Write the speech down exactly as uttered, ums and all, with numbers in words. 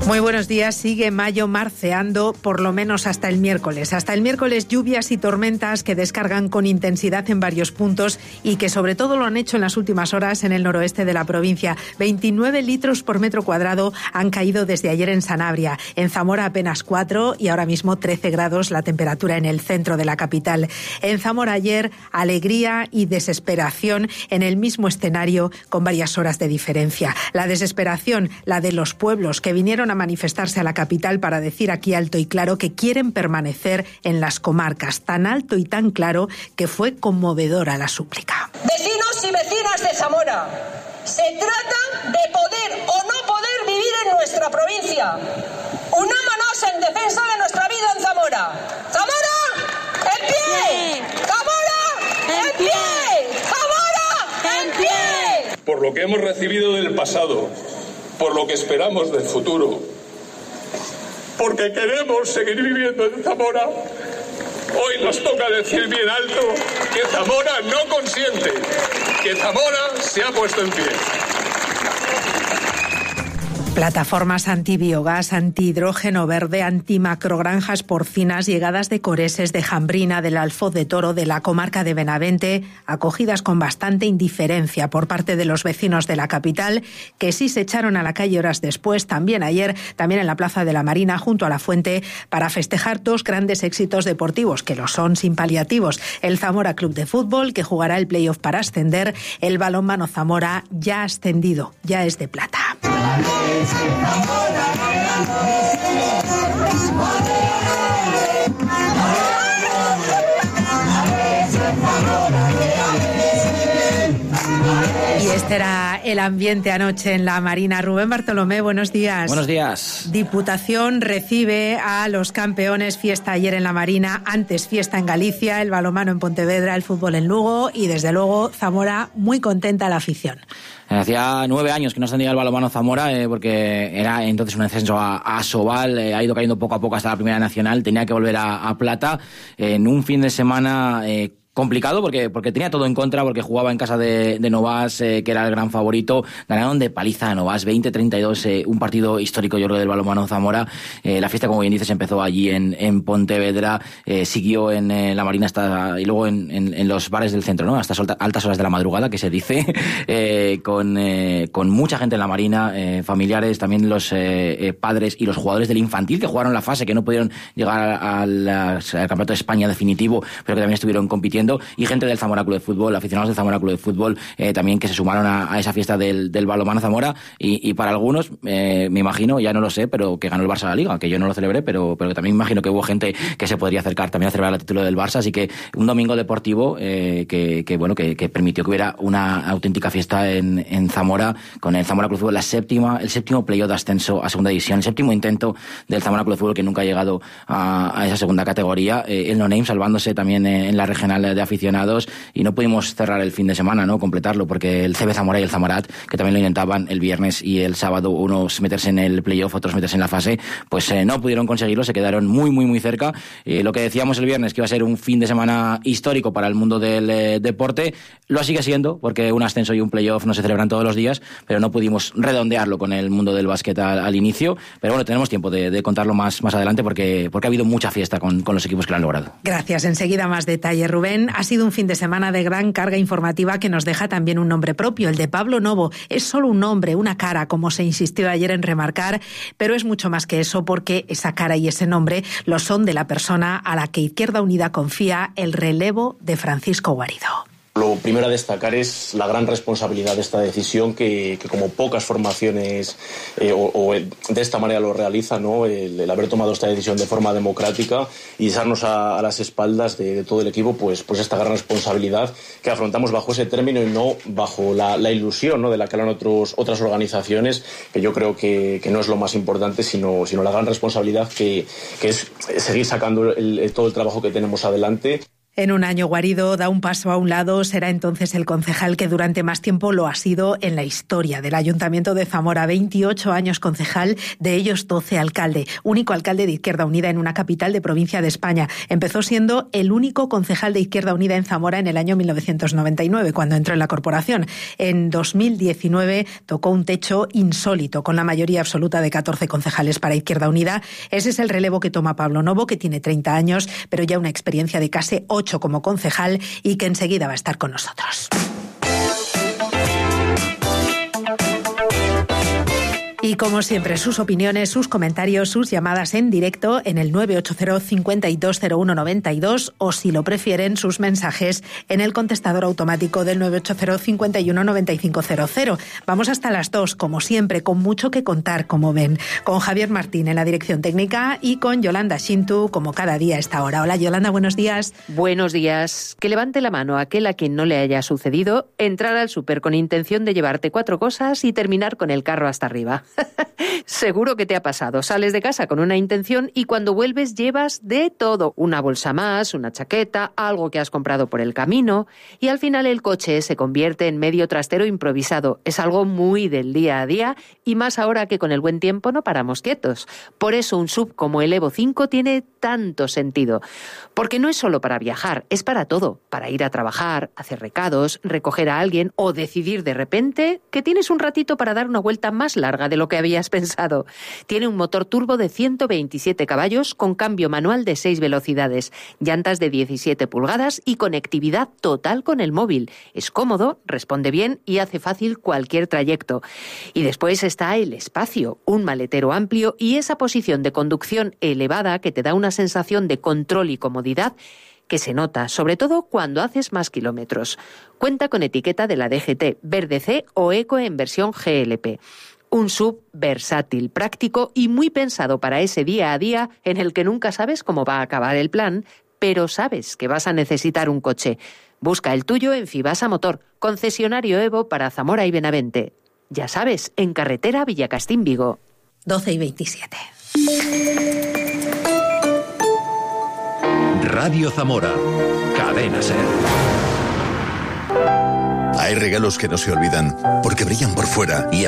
Muy buenos días. Sigue mayo marceando por lo menos hasta el miércoles. Hasta el miércoles lluvias y tormentas que descargan con intensidad en varios puntos y que sobre todo lo han hecho en las últimas horas en el noroeste de la provincia. veintinueve litros por metro cuadrado han caído desde ayer en Sanabria. En Zamora apenas cuatro y ahora mismo trece grados la temperatura en el centro de la capital. En Zamora ayer alegría y desesperación en el mismo escenario con varias horas de diferencia. La desesperación, la de los pueblos que vinieron a manifestarse a la capital para decir aquí alto y claro que quieren permanecer en las comarcas, tan alto y tan claro que fue conmovedora la súplica. Vecinos y vecinas de Zamora, se trata de poder o no poder vivir en nuestra provincia. Unámonos en defensa de nuestra vida en Zamora. ¡Zamora, en pie! ¡Zamora, en pie! ¡Zamora, en pie! Por lo que hemos recibido del pasado, por lo que esperamos del futuro, porque queremos seguir viviendo en Zamora, hoy nos toca decir bien alto que Zamora no consiente, que Zamora se ha puesto en pie. Plataformas antibiogás, antihidrógeno verde, antimacrogranjas porcinas, llegadas de coreses, de Jambrina, del Alfoz de Toro, de la comarca de Benavente, acogidas con bastante indiferencia por parte de los vecinos de la capital, que sí se echaron a la calle horas después, también ayer, también en la Plaza de la Marina, junto a la Fuente, para festejar dos grandes éxitos deportivos, que lo son sin paliativos. El Zamora Club de Fútbol, que jugará el playoff para ascender, el Balonmano Zamora ya ascendido, ya es de plata. Y este era el ambiente anoche en la Marina. Rubén Bartolomé, buenos días. Buenos días. Diputación recibe a los campeones, fiesta ayer en la Marina, antes fiesta en Galicia, el balonmano en Pontevedra, el fútbol en Lugo y desde luego Zamora muy contenta la afición. Hacía nueve años que no ascendía el balonmano Zamora, eh, porque era entonces un ascenso a, a Sobal, eh, ha ido cayendo poco a poco hasta la Primera Nacional, tenía que volver a, a Plata, eh, en un fin de semana eh, complicado porque porque tenía todo en contra, porque jugaba en casa de, de Novas, eh, que era el gran favorito. Ganaron de paliza a Novas, veinte treinta y dos, eh, un partido histórico, yo creo, del balonmano Zamora. Eh, la fiesta, como bien dices, empezó allí en, en Pontevedra, eh, siguió en eh, la Marina hasta, y luego en, en, en los bares del centro, ¿no? Hasta altas horas de la madrugada, que se dice, eh, con, eh, con mucha gente en la Marina, eh, familiares, también los eh, eh, padres y los jugadores del infantil que jugaron la fase, que no pudieron llegar al, al Campeonato de España definitivo, pero que también estuvieron compitiendo. Y gente del Zamora Club de Fútbol, aficionados del Zamora Club de Fútbol, eh, también que se sumaron a, a esa fiesta del, del balonmano Zamora, y, y para algunos, eh, me imagino, ya no lo sé, pero que ganó el Barça la Liga, que yo no lo celebré, pero, pero que también me imagino que hubo gente que se podría acercar también a celebrar el título del Barça, así que un domingo deportivo eh, que, que bueno que, que permitió que hubiera una auténtica fiesta en, en Zamora, con el Zamora Club de Fútbol, la séptima, el séptimo playoff de ascenso a segunda división, el séptimo intento del Zamora Club de Fútbol, que nunca ha llegado a, a esa segunda categoría, eh, el No Name salvándose también eh, en la regional de aficionados, y no pudimos cerrar el fin de semana, no completarlo, porque el C B Zamora y el Zamorat, que también lo intentaban el viernes y el sábado, unos meterse en el playoff, otros meterse en la fase, pues eh, no pudieron conseguirlo, se quedaron muy muy muy cerca. Eh, lo que decíamos el viernes, que iba a ser un fin de semana histórico para el mundo del eh, deporte, lo sigue siendo, porque un ascenso y un playoff no se celebran todos los días, pero no pudimos redondearlo con el mundo del básquet al, al inicio, pero bueno, tenemos tiempo de, de contarlo más, más adelante, porque, porque ha habido mucha fiesta con, con los equipos que lo han logrado. Gracias, enseguida más detalle, Rubén. Ha sido un fin de semana de gran carga informativa que nos deja también un nombre propio, el de Pablo Novo. Es solo un nombre, una cara, como se insistió ayer en remarcar, pero es mucho más que eso, porque esa cara y ese nombre lo son de la persona a la que Izquierda Unida confía el relevo de Francisco Guarido. Lo primero a destacar es la gran responsabilidad de esta decisión, que, que como pocas formaciones eh, o, o de esta manera lo realizan, ¿no? El, el haber tomado esta decisión de forma democrática y echarnos a, a las espaldas de, de todo el equipo, pues, pues esta gran responsabilidad que afrontamos bajo ese término y no bajo la, la ilusión, ¿no? De la que hablan otros, otras organizaciones, que yo creo que, que no es lo más importante, sino, sino la gran responsabilidad que, que es seguir sacando el, el, todo el trabajo que tenemos adelante. En un año guarido da un paso a un lado, será entonces el concejal que durante más tiempo lo ha sido en la historia del Ayuntamiento de Zamora. veintiocho años concejal, de ellos doce alcalde, único alcalde de Izquierda Unida en una capital de provincia de España. Empezó siendo el único concejal de Izquierda Unida en Zamora en el año mil novecientos noventa y nueve, cuando entró en la corporación. En dos mil diecinueve tocó un techo insólito, con la mayoría absoluta de catorce concejales para Izquierda Unida. Ese es el relevo que toma Pablo Novo, que tiene treinta años, pero ya una experiencia de casi ocho como concejal y que enseguida va a estar con nosotros. Y como siempre, sus opiniones, sus comentarios, sus llamadas en directo en el nueve ocho cero, cinco dos cero uno nueve dos o, si lo prefieren, sus mensajes en el contestador automático del nueve ocho cero, cinco uno nueve cinco cero cero. Vamos hasta las dos, como siempre, con mucho que contar, como ven, con Javier Martín en la dirección técnica y con Yolanda Shintu, como cada día a esta hora. Hola, Yolanda, buenos días. Buenos días. Que levante la mano aquel a quien no le haya sucedido entrar al súper con intención de llevarte cuatro cosas y terminar con el carro hasta arriba. Seguro que te ha pasado. Sales de casa con una intención y cuando vuelves llevas de todo. Una bolsa más, una chaqueta, algo que has comprado por el camino y al final el coche se convierte en medio trastero improvisado. Es algo muy del día a día y más ahora que con el buen tiempo no paramos quietos. Por eso un sub como el Evo cinco tiene tanto sentido. Porque no es solo para viajar, es para todo. Para ir a trabajar, hacer recados, recoger a alguien o decidir de repente que tienes un ratito para dar una vuelta más larga de lo que habías pensado. Tiene un motor turbo de ciento veintisiete caballos con cambio manual de seis velocidades, llantas de diecisiete pulgadas y conectividad total con el móvil. Es cómodo, responde bien y hace fácil cualquier trayecto. Y después está el espacio, un maletero amplio y esa posición de conducción elevada que te da una sensación de control y comodidad que se nota, sobre todo cuando haces más kilómetros. Cuenta con etiqueta de la D G T, Verde C o Eco en versión G L P. Un sub versátil, práctico y muy pensado para ese día a día en el que nunca sabes cómo va a acabar el plan, pero sabes que vas a necesitar un coche. Busca el tuyo en Fibasa Motor, concesionario Evo para Zamora y Benavente. Ya sabes, en carretera Villacastín-Vigo. doce y veintisiete. Radio Zamora, Cadena Ser. Hay regalos que no se olvidan porque brillan por fuera y